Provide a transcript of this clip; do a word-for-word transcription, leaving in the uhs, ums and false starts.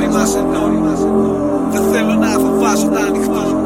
ενώνει, μας ενώνει. Δεν θέλω να φοβάσω τα ανοιχτό.